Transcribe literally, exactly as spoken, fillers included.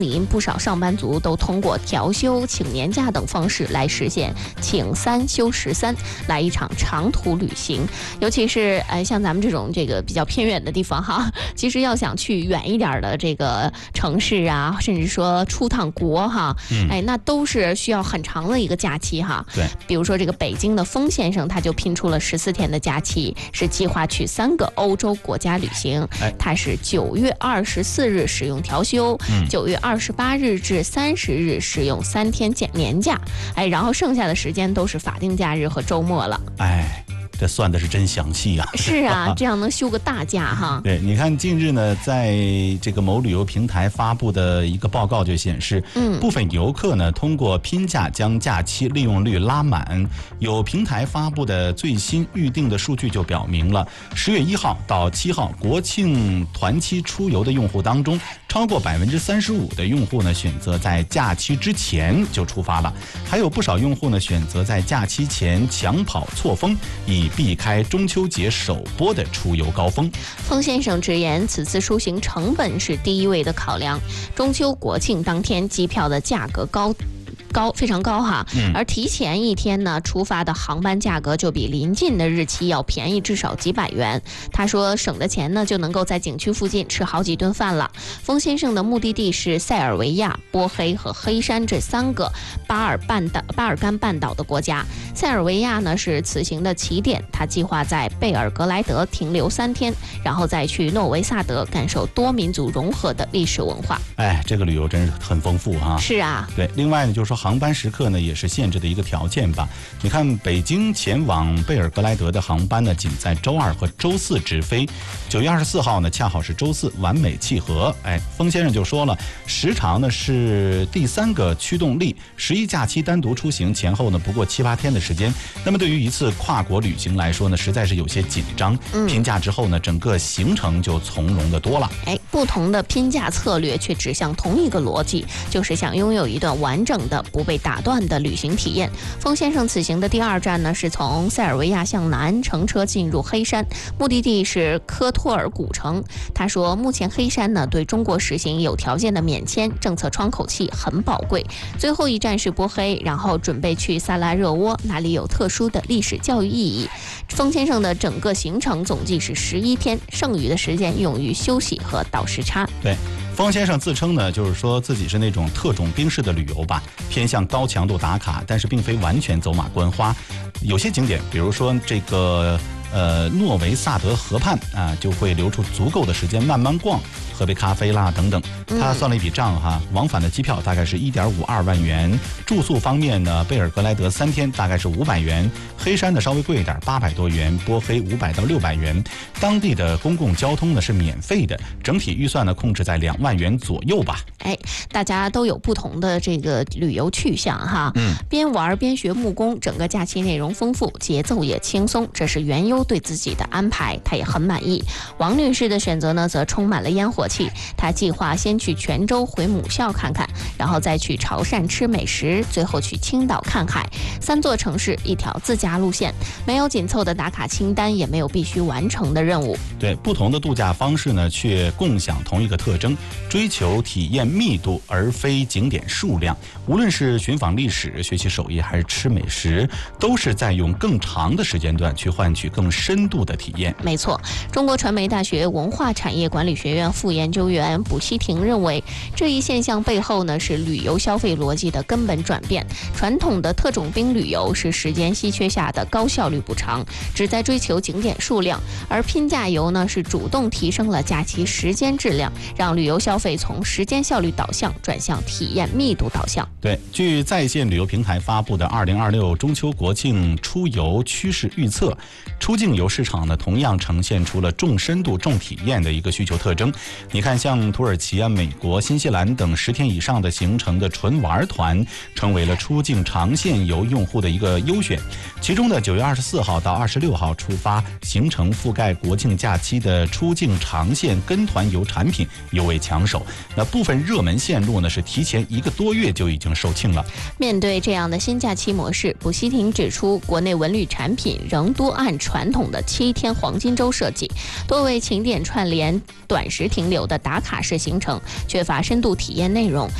不少上班族都通过调休、请年假等方式来实现请三休十三，来一场长途旅行。尤其是呃像咱们这种这个比较偏远的地方哈，其实要想去远一点的这个城市啊，甚至说出趟国哈，嗯、哎，那都是需要很长的一个假期哈。 对， 比如说这个北京的封先生，他就拼出了十四天的假期，是计划去三个欧洲国家旅行。哎、他是九月二十四日使用调休，九、嗯、月二十八日至三十日使用三天减年假，哎，然后剩下的时间都是法定假日和周末了。 哎。这算的是真详细啊！ 是啊，这样能休个大假哈。 对，你看近日呢，在这个某旅游平台发布的一个报告就显示，嗯，部分游客呢通过拼假将假期利用率拉满。有平台发布的最新预定的数据就表明了，十月一号到七号国庆团期出游的用户当中，超过百分之三十五的用户呢选择在假期之前就出发了，还有不少用户呢选择在假期前抢跑错峰，以避开中秋节首播的出游高峰。 封先生直言，此次出行成本是第一位的考量。中秋国庆当天机票的价格高高非常高哈，而提前一天呢出发的航班价格就比临近的日期要便宜至少几百元。他说省的钱呢就能够在景区附近吃好几顿饭了。封先生的目的地是塞尔维亚、波黑和黑山这三个巴尔半岛巴尔干半岛的国家。塞尔维亚呢是此行的起点，他计划在贝尔格莱德停留三天，然后再去诺维萨德感受多民族融合的历史文化。 哎，这个旅游真是很丰富哈。 是啊， 对。另外呢，就是说航班时刻呢也是限制的一个条件吧。你看北京前往贝尔格莱德的航班呢，仅在周二和周四直飞。九月二十四号呢，恰好是周四，完美契合。哎，封先生就说了，时长呢是第三个驱动力，十一假期单独出行前后呢不过七八天的时间。那么对于一次跨国旅行来说呢，实在是有些紧张。嗯、拼假之后呢，整个行程就从容的多了。 哎，不同的拼假策略却指向同一个逻辑，就是想拥有一段完整的不被打断的旅行体验。封先生此行的第二站呢，是从塞尔维亚向南乘车进入黑山，目的地是科托尔古城。他说，目前黑山呢对中国实行有条件的免签，政策窗口期很宝贵。最后一站是波黑，然后准备去萨拉热窝，那里有特殊的历史教育意义。封先生的整个行程总计是十一天，剩余的时间用于休息和倒时差。 对。封先生自称呢，就是说自己是那种特种兵式的旅游吧，偏向高强度打卡，但是并非完全走马观花。有些景点，比如说这个呃诺维萨德河畔啊，就会留出足够的时间慢慢逛，喝杯咖啡啦等等。他算了一笔账哈，往返的机票大概是一点五二万元，住宿方面呢，贝尔格莱德三天大概是五百元，黑山的稍微贵一点，八百多元，波黑五百到六百元。当地的公共交通呢是免费的，整体预算呢控制在两万元左右吧。 哎，大家都有不同的这个旅游去向哈，嗯，边玩边学木工，整个假期内容丰富，节奏也轻松，这是元优对自己的安排，他也很满意。王女士的选择呢，则充满了烟火气，她计划先去泉州回母校看看，然后再去潮汕吃美食，最后去青岛看海，三座城市一条自驾路线，没有紧凑的打卡清单，也没有必须完成的任务。 对，不同的度假方式呢，却共享同一个特征，追求体验密度而非景点数量。无论是寻访历史、学习手艺，还是吃美食，都是在用更长的时间段去换取更深度的体验。 没错，中国传媒大学文化产业管理学院副研究员卜希婷认为，这一现象背后呢是旅游消费逻辑的根本转变。传统的特种兵旅游是时间稀缺下的高效率补偿，旨在追求景点数量，而拼假游呢是主动提升了假期时间质量，让旅游消费从时间效率导向转向体验密度导向。 对，据在线旅游平台发布的二零二六中秋国庆出游趋势预测，出境游市场呢同样呈现出了重深度、重体验的一个需求特征。你看，像土耳其啊、美国、新西兰等十天以上的行程的纯玩团，成为了出境长线游用户的一个优选。其中的九月二十四号到二十六号出发，行程覆盖国庆假期的出境长线跟团游产品尤为抢手。那部分热门线路呢是提前一个多月就已经售罄了。 面对这样的新假期模式，卜希婷指出，国内文旅产品仍多按传传统的七天黄金周设计，多为景点串联短时停留的打卡式行程，缺乏深度体验内容。